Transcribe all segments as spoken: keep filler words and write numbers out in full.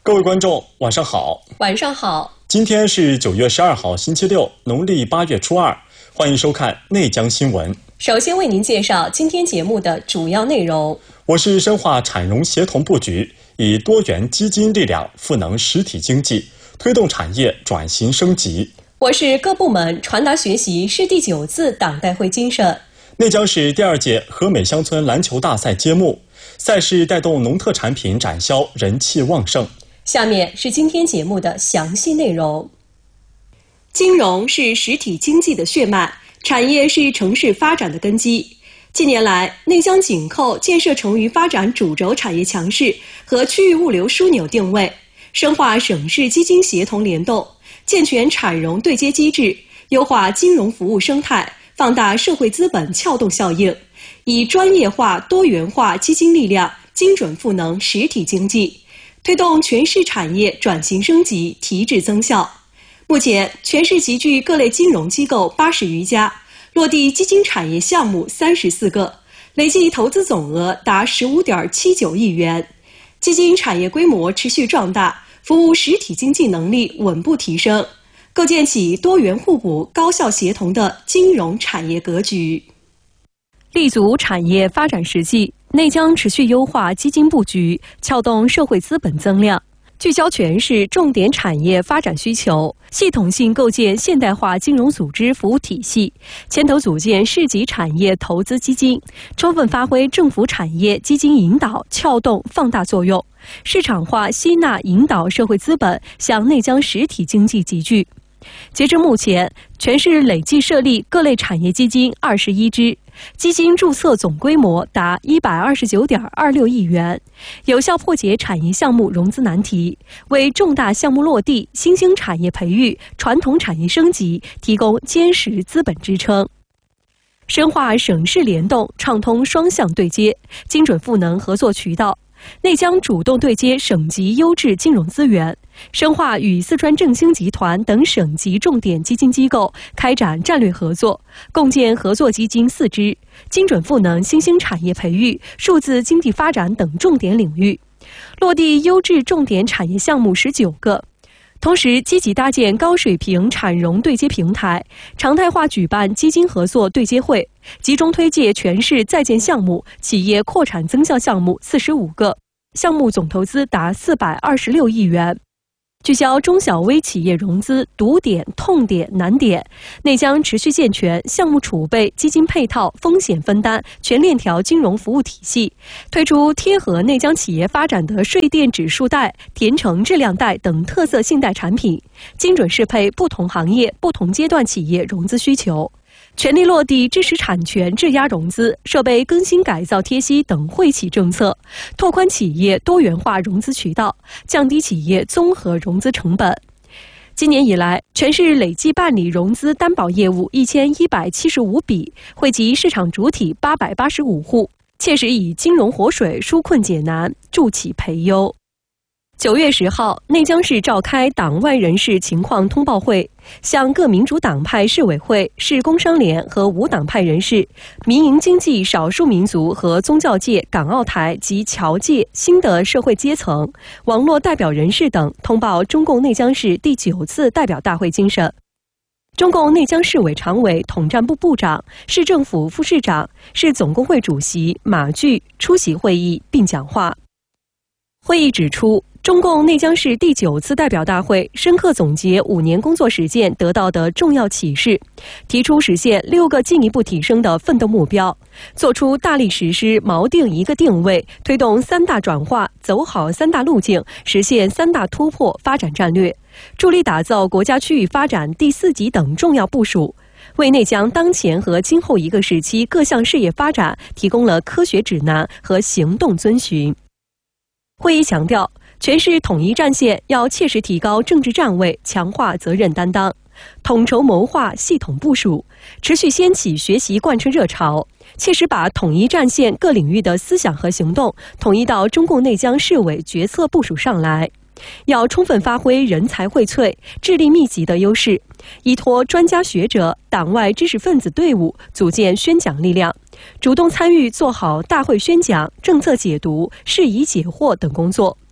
各位观众，晚上好。 晚上好。 今天是九月十二号，星期六，农历八月初二。欢迎收看内江新闻。 首先为您介绍今天节目的主要内容。 我是深化产融协同布局，以多元基金力量赋能实体经济，推动产业转型升级。 我是各部门传达学习市第九次党代会精神。 内江市第二届和美乡村篮球大赛揭幕，赛事带动农特产品展销人气旺盛。 下面是今天节目的详细内容。金融是实体经济的血脉，产业是城市发展的根基。近年来，内江紧扣建设成渝发展主轴产业强势和区域物流枢纽定位，深化省市基金协同联动，健全产融对接机制，优化金融服务生态，放大社会资本撬动效应，以专业化、多元化基金力量精准赋能实体经济，推动全市产业转型升级、提质增效。目前，全市集聚各类金融机构八十余家，落地基金产业项目三十四个，累计投资总额达十五点七九亿元。基金产业规模持续壮大，服务实体经济能力稳步提升，构建起多元互补、高效协同的金融产业格局。立足产业发展实际，内江持续优化基金布局，撬动社会资本增量，聚焦全市重点产业发展需求，系统性构建现代化金融组织服务体系，牵头组建市级产业投资基金，充分发挥政府产业基金引导、撬动、放大作用，市场化吸纳引导社会资本向内江实体经济集聚。截至目前，全市累计设立各类产业基金二十一支，基金注册总规模达一百二十九点二六亿元，有效破解产业项目融资难题，为重大项目落地、新兴产业培育、传统产业升级提供坚实资本支撑。深化省市联动，畅通双向对接，精准赋能合作渠道。内江主动对接省级优质金融资源，深化与四川振兴集团等省级重点基金机构开展战略合作，共建合作基金四支，精准赋能新兴产业培育、数字经济发展等重点领域，落地优质重点产业项目十九个。同时，积极搭建高水平产融对接平台，常态化举办基金合作对接会，集中推介全市在建项目、企业扩产增效项目四十五个，项目总投资达四百二十六亿元。聚焦中小微企业融资堵点、痛点、难点，内江持续健全项目储备、基金配套、风险分担全链条金融服务体系，推出贴合内江企业发展的税电指数贷、甜橙质量贷等特色信贷产品，精准适配不同行业、不同阶段企业融资需求。全力落地知识产权质押融资、设备更新改造贴息等惠企政策，拓宽企业多元化融资渠道，降低企业综合融资成本。今年以来，全市累计办理融资担保业务一千一百七十五笔，惠及市场主体八百八十五户，切实以金融活水纾困解难，助企培优。九月十号，内江市召开党外人士情况通报会，向各民主党派市委会、市工商联和无党派人士、民营经济少数民族和宗教界、港澳台及侨界新的社会阶层、网络代表人士等通报中共内江市第九次代表大会精神。中共内江市委常委、统战部部长、市政府副市长、市总工会主席马巨出席会议并讲话。会议指出，中共内江市第九次代表大会深刻总结五年工作实践得到的重要启示，提出实现六个进一步提升的奋斗目标，作出大力实施锚定一个定位，推动三大转化，走好三大路径，实现三大突破发展战略，助力打造国家区域发展第四级等重要部署，为内江当前和今后一个时期各项事业发展提供了科学指南和行动遵循。会议强调，全市统一战线要切实提高政治站位，强化责任担当，统筹谋划，系统部署，持续掀起学习贯彻热潮，切实把统一战线各领域的思想和行动统一到中共内江市委决策部署上来。要充分发挥人才荟萃、智力密集的优势，依托专家学者、党外知识分子队伍，组建宣讲力量，主动参与做好大会宣讲、政策解读、事宜解惑等工作，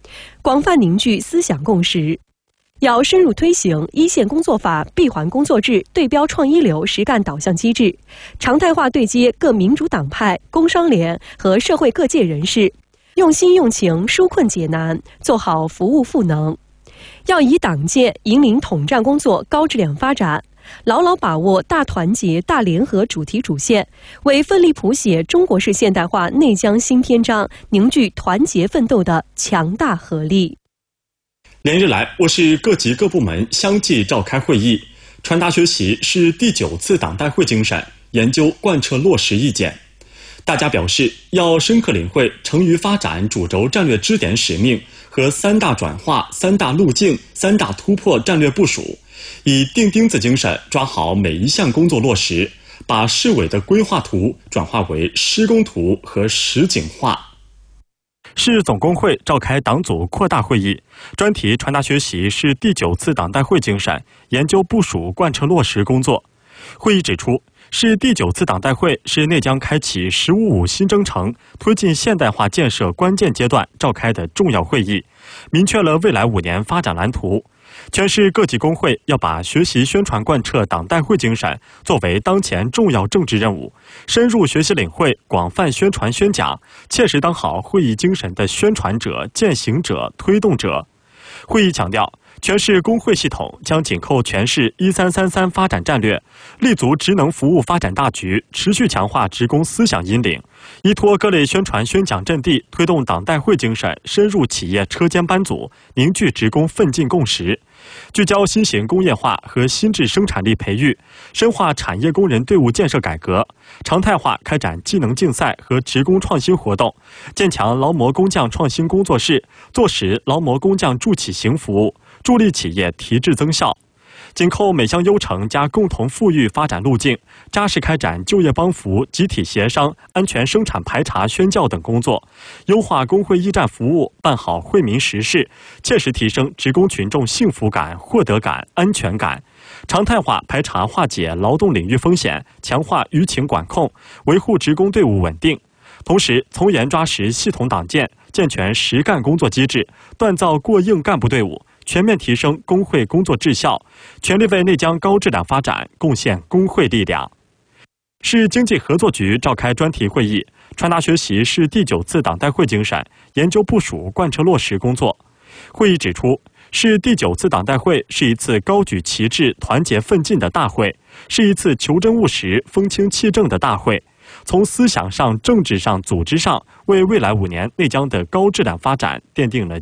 广泛凝聚思想共识。要深入推行一线工作法闭环工作制对标创一流实干导向机制，常态化对接各民主党派、工商联和社会各界人士，用心用情纾困解难，做好服务赋能。要以党建引领统战工作高质量发展，牢牢把握大团结大联合主题主线，为奋力谱写中国式现代化内江新篇章凝聚团结奋斗的强大合力。 连日来，我市各级各部门相继召开会议，传达学习是第九次党代会精神，研究贯彻落实意见。大家表示，要深刻领会成渝发展主轴战略支点使命和三大转化、三大路径、三大突破战略部署，以钉钉子精神抓好每一项工作落实，把市委的规划图转化为施工图和实景化。市总工会召开党组扩大会议，专题传达学习是第九次党代会精神，研究部署贯彻落实工作。会议指出，市第九次党代会是内江开启“十五五”新征程、推进现代化建设关键阶段召开的重要会议，明确了未来五年发展蓝图。全市各级工会要把学习宣传贯彻党代会精神作为当前重要政治任务，深入学习领会，广泛宣传宣讲，切实当好会议精神的宣传者、践行者、推动者。会议强调，全市工会系统将紧扣全市一三三三发展战略，立足职能服务发展大局，持续强化职工思想引领，依托各类宣传宣讲阵地，推动党代会精神深入企业车间班组，凝聚职工奋进共识，聚焦新型工业化和新质生产力培育，深化产业工人队伍建设改革，常态化开展技能竞赛和职工创新活动，建强劳模工匠创新工作室，做实劳模工匠助企行服务，助力企业提质增效。紧扣每项优成加共同富裕发展路径，扎实开展就业帮扶、集体协商、安全生产排查宣教等工作，优化工会驿站服务，办好惠民实事，切实提升职工群众幸福感、获得感、安全感。常态化排查化解劳动领域风险，强化舆情管控，维护职工队伍稳定。同时，从严抓实系统党建，健全实干工作机制，锻造过硬干部队伍，全面提升工会工作质效，全力为内江高质量发展贡献工会力量。市经济合作局召开专题会议，传达学习是第九次党代会精神，研究部署贯彻落实工作。会议指出，市第九次党代会是一次高举旗帜、团结奋进的大会，是一次求真务实、风清气正的大会。从思想上、政治上、组织上，为未来五年内江的高质量发展奠定了